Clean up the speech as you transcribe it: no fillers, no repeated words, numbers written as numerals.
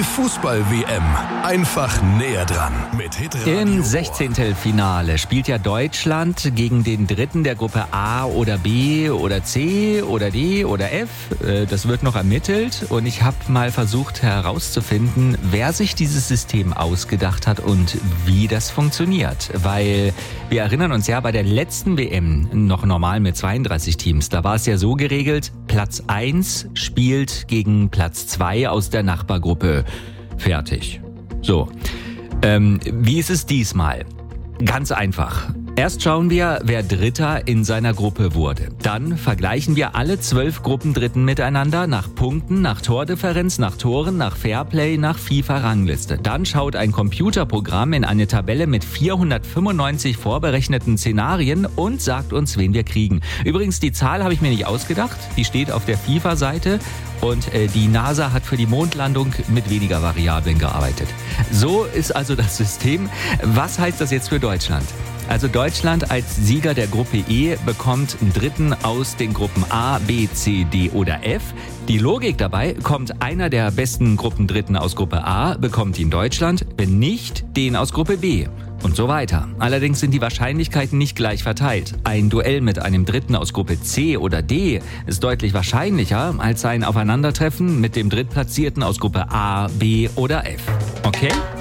Die Fußball-WM. Einfach näher dran mit Hitradio. Im 16. Finale spielt ja Deutschland gegen den Dritten der Gruppe A oder B oder C oder D oder F. Das wird noch ermittelt und ich habe mal versucht herauszufinden, wer sich dieses System ausgedacht hat und wie das funktioniert. Weil wir erinnern uns ja, bei der letzten WM, noch normal mit 32 Teams, da war es ja so geregelt, Platz 1 spielt gegen Platz 2 aus der Nachbargruppe. Fertig. So. Wie ist es diesmal? Ganz einfach. Erst schauen wir, wer Dritter in seiner Gruppe wurde. Dann vergleichen wir alle 12 Gruppendritten miteinander nach Punkten, nach Tordifferenz, nach Toren, nach Fairplay, nach FIFA-Rangliste. Dann schaut ein Computerprogramm in eine Tabelle mit 495 vorberechneten Szenarien und sagt uns, wen wir kriegen. Übrigens, die Zahl habe ich mir nicht ausgedacht. Die steht auf der FIFA-Seite. Und die NASA hat für die Mondlandung mit weniger Variablen gearbeitet. So ist also das System. Was heißt das jetzt für Deutschland? Also Deutschland als Sieger der Gruppe E bekommt einen Dritten aus den Gruppen A, B, C, D oder F. Die Logik dabei: kommt einer der besten Gruppendritten aus Gruppe A, bekommt ihn Deutschland, wenn nicht, den aus Gruppe B. Und so weiter. Allerdings sind die Wahrscheinlichkeiten nicht gleich verteilt. Ein Duell mit einem Dritten aus Gruppe C oder D ist deutlich wahrscheinlicher als ein Aufeinandertreffen mit dem Drittplatzierten aus Gruppe A, B oder F. Okay?